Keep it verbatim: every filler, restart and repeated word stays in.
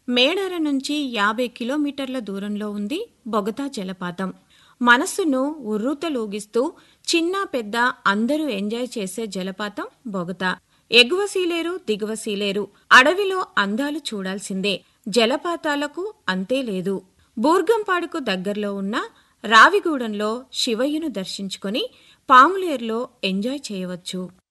మేడారం నుంచి యాభై కిలోమీటర్ల దూరంలో ఉంది బొగతా జలపాతం. మనస్సును ఉర్రూతలూగిస్తూ చిన్న పెద్ద అందరూ ఎంజాయ్ చేసే జలపాతం బొగతా. ఎగువ సీలేరు దిగువ సీలేరు, అడవిలో అందాలు చూడాల్సిందే. జలపాతాలకు అంతే లేదు. బూర్గంపాడుకు దగ్గర్లో ఉన్న రావిగూడెంలో శివయ్యను దర్శించుకుని పాములేరులో ఎంజాయ్ చేయవచ్చు.